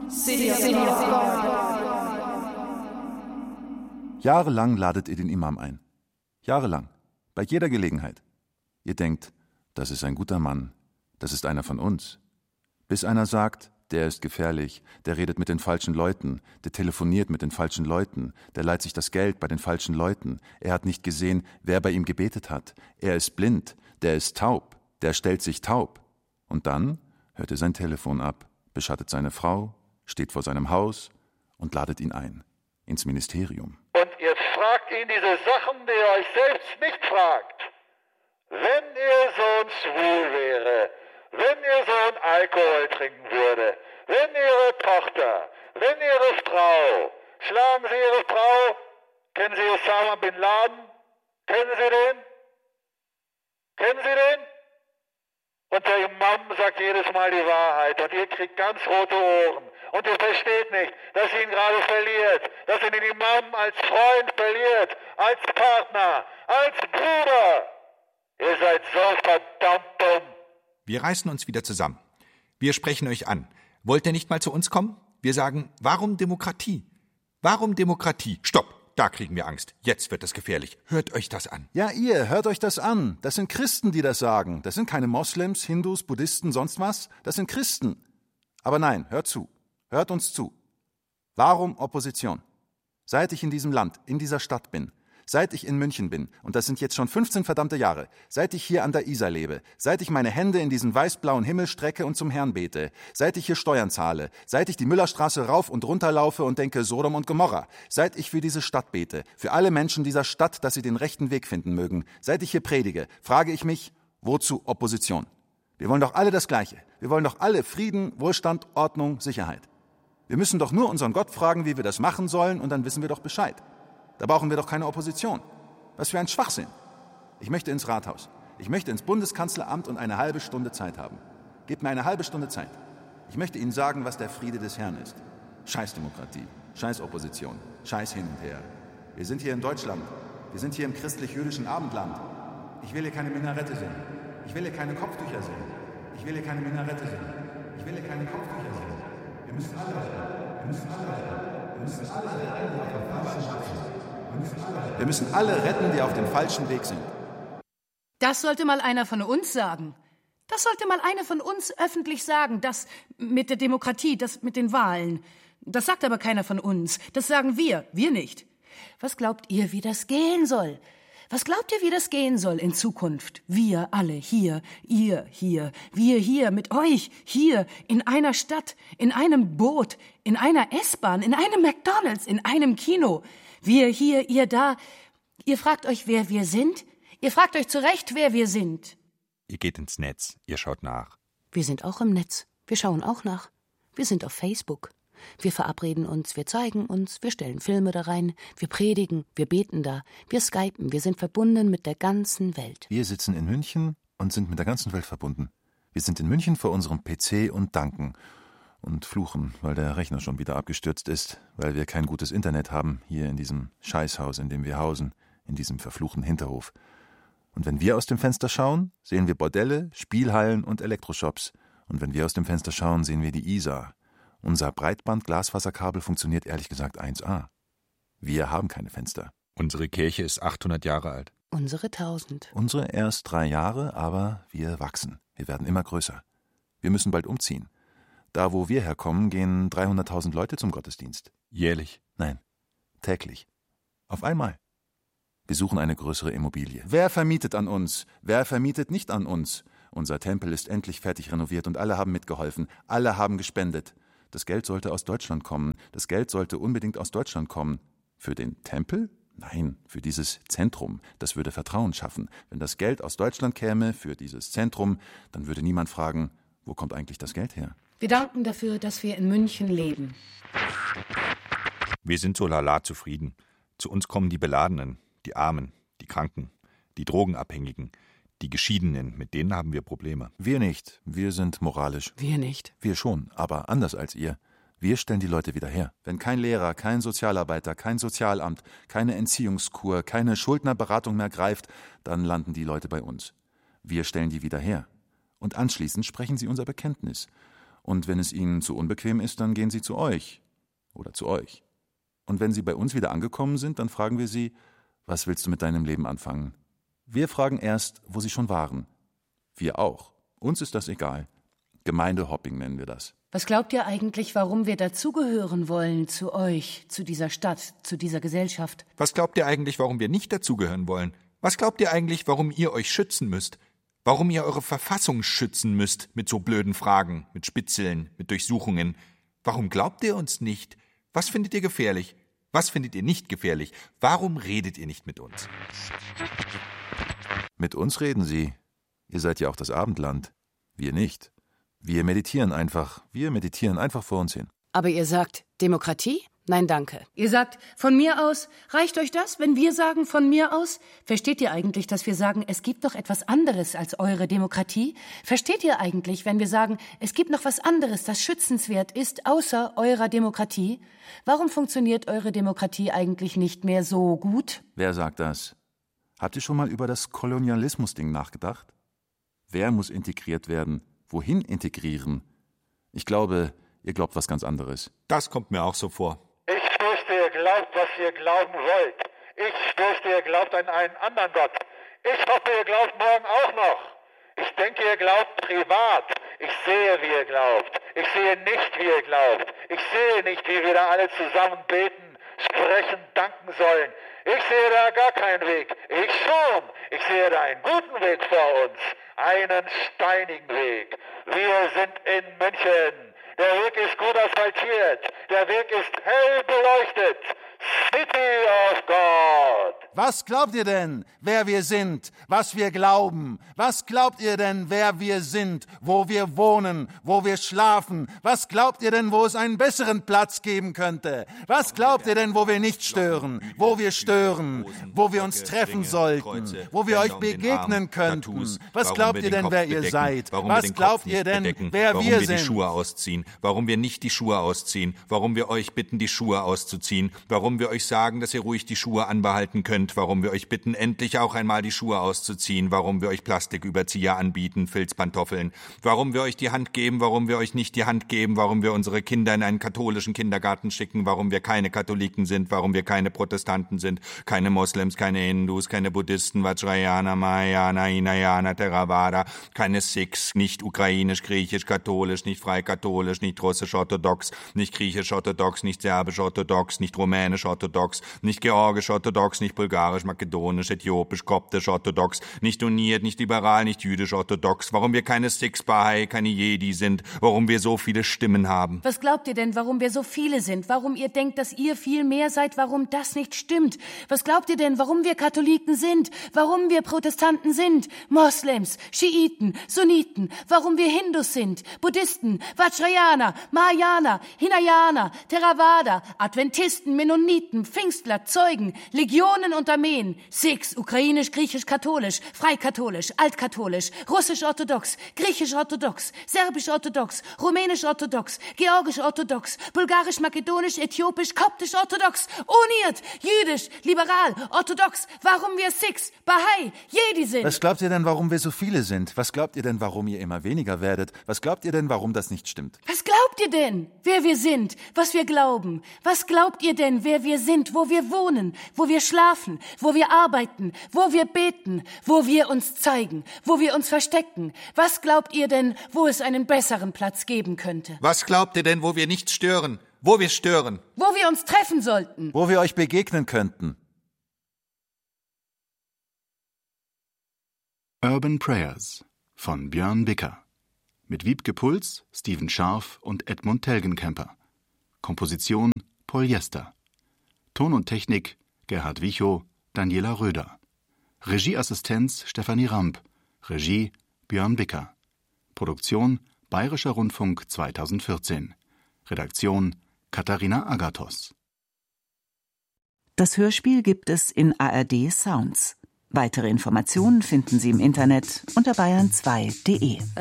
City of God. Jahrelang ladet ihr den Imam ein. Jahrelang. Bei jeder Gelegenheit. Ihr denkt, das ist ein guter Mann. Das ist einer von uns. Bis einer sagt, der ist gefährlich, der redet mit den falschen Leuten, der telefoniert mit den falschen Leuten, der leiht sich das Geld bei den falschen Leuten, er hat nicht gesehen, wer bei ihm gebetet hat, er ist blind, der ist taub, der stellt sich taub. Und dann hört er sein Telefon ab, beschattet seine Frau, steht vor seinem Haus und ladet ihn ein, ins Ministerium. Und ihr fragt ihn diese Sachen, die ihr euch selbst nicht fragt. Wenn ihr Sohn schwul wäre, wenn ihr Sohn Alkohol trinken würde, wenn ihre Tochter, wenn ihre Frau, schlagen Sie Ihre Frau, kennen Sie Osama Bin Laden? Kennen Sie den? Kennen Sie den? Und der Imam sagt jedes Mal die Wahrheit und ihr kriegt ganz rote Ohren. Und ihr versteht nicht, dass ihr ihn gerade verliert, dass ihr den Imam als Freund verliert, als Partner, als Bruder. Ihr seid so verdammt dumm. Wir reißen uns wieder zusammen. Wir sprechen euch an. Wollt ihr nicht mal zu uns kommen? Wir sagen, warum Demokratie? Warum Demokratie? Stopp, da kriegen wir Angst. Jetzt wird es gefährlich. Hört euch das an. Ja, ihr, hört euch das an. Das sind Christen, die das sagen. Das sind keine Moslems, Hindus, Buddhisten, sonst was. Das sind Christen. Aber nein, hört zu. Hört uns zu. Warum Opposition? Seit ich in diesem Land, in dieser Stadt bin, seit ich in München bin, und das sind jetzt schon 15 verdammte Jahre, seit ich hier an der Isar lebe, seit ich meine Hände in diesen weiß-blauen Himmel strecke und zum Herrn bete, seit ich hier Steuern zahle, seit ich die Müllerstraße rauf und runter laufe und denke Sodom und Gomorra, seit ich für diese Stadt bete, für alle Menschen dieser Stadt, dass sie den rechten Weg finden mögen, seit ich hier predige, frage ich mich, wozu Opposition? Wir wollen doch alle das Gleiche. Wir wollen doch alle Frieden, Wohlstand, Ordnung, Sicherheit. Wir müssen doch nur unseren Gott fragen, wie wir das machen sollen, und dann wissen wir doch Bescheid. Da brauchen wir doch keine Opposition. Was für ein Schwachsinn. Ich möchte ins Rathaus. Ich möchte ins Bundeskanzleramt und eine halbe Stunde Zeit haben. Gebt mir eine halbe Stunde Zeit. Ich möchte Ihnen sagen, was der Friede des Herrn ist. Scheiß Demokratie, scheiß Opposition, scheiß hin und her. Wir sind hier in Deutschland. Wir sind hier im christlich-jüdischen Abendland. Ich will hier keine Minarette sehen. Ich will hier keine Kopftücher sehen. Ich will hier keine Minarette sehen. Ich will hier keine Kopftücher sehen. Wir müssen alle retten. Wir müssen alle retten. Wir müssen alle retten, die auf dem falschen Weg sind. Wir müssen alle retten, die auf dem falschen Weg sind. Das sollte mal einer von uns sagen. Das sollte mal einer von uns öffentlich sagen. Das mit der Demokratie, das mit den Wahlen. Das sagt aber keiner von uns. Das sagen wir nicht. Was glaubt ihr, wie das gehen soll? Was glaubt ihr, wie das gehen soll in Zukunft? Wir alle hier, ihr hier, wir hier mit euch, hier, in einer Stadt, in einem Boot, in einer S-Bahn, in einem McDonald's, in einem Kino. Wir hier, ihr da. Ihr fragt euch, wer wir sind? Ihr fragt euch zu Recht, wer wir sind. Ihr geht ins Netz, ihr schaut nach. Wir sind auch im Netz. Wir schauen auch nach. Wir sind auf Facebook. Wir verabreden uns, wir zeigen uns, wir stellen Filme da rein, wir predigen, wir beten da, wir skypen, wir sind verbunden mit der ganzen Welt. Wir sitzen in München und sind mit der ganzen Welt verbunden. Wir sind in München vor unserem PC und danken und fluchen, weil der Rechner schon wieder abgestürzt ist, weil wir kein gutes Internet haben, hier in diesem Scheißhaus, in dem wir hausen, in diesem verfluchten Hinterhof. Und wenn wir aus dem Fenster schauen, sehen wir Bordelle, Spielhallen und Elektroshops. Und wenn wir aus dem Fenster schauen, sehen wir die Isar. Unser Breitband-Glasfaserkabel funktioniert ehrlich gesagt 1A. Wir haben keine Fenster. Unsere Kirche ist 800 Jahre alt. Unsere 1000. Unsere erst 3 Jahre, aber wir wachsen. Wir werden immer größer. Wir müssen bald umziehen. Da, wo wir herkommen, gehen 300.000 Leute zum Gottesdienst. Jährlich? Nein, täglich. Auf einmal. Wir suchen eine größere Immobilie. Wer vermietet an uns? Wer vermietet nicht an uns? Unser Tempel ist endlich fertig renoviert und alle haben mitgeholfen. Alle haben gespendet. Das Geld sollte aus Deutschland kommen. Das Geld sollte unbedingt aus Deutschland kommen. Für den Tempel? Nein, für dieses Zentrum. Das würde Vertrauen schaffen. Wenn das Geld aus Deutschland käme für dieses Zentrum, dann würde niemand fragen, wo kommt eigentlich das Geld her? Wir danken dafür, dass wir in München leben. Wir sind so lala zufrieden. Zu uns kommen die Beladenen, die Armen, die Kranken, die Drogenabhängigen, die Geschiedenen, mit denen haben wir Probleme. Wir nicht. Wir sind moralisch. Wir nicht. Wir schon, aber anders als ihr. Wir stellen die Leute wieder her. Wenn kein Lehrer, kein Sozialarbeiter, kein Sozialamt, keine Entziehungskur, keine Schuldnerberatung mehr greift, dann landen die Leute bei uns. Wir stellen die wieder her. Und anschließend sprechen sie unser Bekenntnis. Und wenn es Ihnen zu unbequem ist, dann gehen Sie zu euch oder zu euch. Und wenn Sie bei uns wieder angekommen sind, dann fragen wir Sie, was willst du mit deinem Leben anfangen? Wir fragen erst, wo Sie schon waren. Wir auch. Uns ist das egal. Gemeindehopping nennen wir das. Was glaubt ihr eigentlich, warum wir dazugehören wollen zu euch, zu dieser Stadt, zu dieser Gesellschaft? Was glaubt ihr eigentlich, warum wir nicht dazugehören wollen? Was glaubt ihr eigentlich, warum ihr euch schützen müsst? Warum ihr eure Verfassung schützen müsst mit so blöden Fragen, mit Spitzeln, mit Durchsuchungen? Warum glaubt ihr uns nicht? Was findet ihr gefährlich? Was findet ihr nicht gefährlich? Warum redet ihr nicht mit uns? Mit uns reden Sie. Ihr seid ja auch das Abendland. Wir nicht. Wir meditieren einfach vor uns hin. Aber ihr sagt Demokratie? Nein, danke. Ihr sagt, von mir aus, reicht euch das, wenn wir sagen, von mir aus? Versteht ihr eigentlich, dass wir sagen, es gibt doch etwas anderes als eure Demokratie? Versteht ihr eigentlich, wenn wir sagen, es gibt noch was anderes, das schützenswert ist, außer eurer Demokratie? Warum funktioniert eure Demokratie eigentlich nicht mehr so gut? Wer sagt das? Habt ihr schon mal über das Kolonialismus-Ding nachgedacht? Wer muss integriert werden? Wohin integrieren? Ich glaube, ihr glaubt was ganz anderes. Das kommt mir auch so vor. Ich fürchte, ihr glaubt, was ihr glauben wollt. Ich fürchte, ihr glaubt an einen anderen Gott. Ich hoffe, ihr glaubt morgen auch noch. Ich denke, ihr glaubt privat. Ich sehe, wie ihr glaubt. Ich sehe nicht, wie ihr glaubt. Ich sehe nicht, wie wir da alle zusammen beten, sprechen, danken sollen. Ich sehe da gar keinen Weg. Ich schon. Ich sehe da einen guten Weg vor uns. Einen steinigen Weg. Wir sind in München. Der Weg ist gut asphaltiert. Der Weg ist hell beleuchtet. City of God. Was glaubt ihr denn, wer wir sind, was wir glauben? Was glaubt ihr denn, wer wir sind, wo wir wohnen, wo wir schlafen? Was glaubt ihr denn, wo es einen besseren Platz geben könnte? Was glaubt ihr denn, wo wir nicht stören, wo wir stören, wo wir uns treffen sollten, wo wir euch begegnen könnten? Was glaubt ihr denn, wer ihr seid? Was glaubt ihr denn, wer wir sind? Warum wir die Schuhe ausziehen, warum wir nicht die Schuhe ausziehen, warum wir euch bitten, die Schuhe auszuziehen, warum wir euch sagen, dass ihr ruhig die Schuhe anbehalten könnt, warum wir euch bitten, endlich auch einmal die Schuhe auszuziehen, warum wir euch Plastiküberzieher anbieten, Filzpantoffeln, warum wir euch die Hand geben, warum wir euch nicht die Hand geben, warum wir unsere Kinder in einen katholischen Kindergarten schicken, warum wir keine Katholiken sind, warum wir keine Protestanten sind, keine Moslems, keine Hindus, keine Buddhisten, Vajrayana, Mahayana, Hinayana, Theravada, keine Sikhs, nicht ukrainisch, griechisch, katholisch, nicht freikatholisch, nicht russisch-orthodox, nicht griechisch-orthodox, nicht serbisch-orthodox, nicht rumänisch-orthodox, nicht georgisch-orthodox, nicht bulgarisch, makedonisch, äthiopisch, koptisch-orthodox, nicht uniert, nicht liberal, nicht jüdisch-orthodox, warum wir keine Sikhs, Bahai, keine Jedi sind, warum wir so viele Stimmen haben. Was glaubt ihr denn, warum wir so viele sind? Warum ihr denkt, dass ihr viel mehr seid? Warum das nicht stimmt? Was glaubt ihr denn, warum wir Katholiken sind? Warum wir Protestanten sind? Moslems, Schiiten, Sunniten? Warum wir Hindus sind? Buddhisten, Vajrayana, Mahayana, Hinayana, Theravada, Adventisten, Mennoniten, Pfingstler, Zeugen, Legionen und Armeen, Sikhs, ukrainisch, griechisch, katholisch, freikatholisch, altkatholisch, russisch-orthodox, griechisch-orthodox, serbisch-orthodox, rumänisch-orthodox, georgisch-orthodox, bulgarisch-makedonisch, äthiopisch, koptisch-orthodox, uniert, jüdisch, liberal, orthodox, warum wir Sikhs, Bahai, Jedi sind. Was glaubt ihr denn, warum wir so viele sind? Was glaubt ihr denn, warum ihr immer weniger werdet? Was glaubt ihr denn, warum das nicht stimmt? Was glaubt ihr denn, wer wir sind, was wir glauben? Was glaubt ihr denn, wer wir sind, wo wir wohnen, wo wir schlafen, wo wir arbeiten, wo wir beten, wo wir uns zeigen, wo wir uns verstecken? Was glaubt ihr denn, wo es einen besseren Platz geben könnte? Was glaubt ihr denn, wo wir nicht stören? Wo wir stören? Wo wir uns treffen sollten? Wo wir euch begegnen könnten? Urban Prayers von Björn Bicker. Mit Wiebke Puls, Steven Scharf und Edmund Telgenkemper. Komposition Paul Jester. Ton und Technik Gerhard Wichow, Daniela Röder. Regieassistenz Stefanie Ramp. Regie Björn Bicker. Produktion Bayerischer Rundfunk 2014. Redaktion Katharina Agathos. Das Hörspiel gibt es in ARD Sounds. Weitere Informationen finden Sie im Internet unter bayern2.de.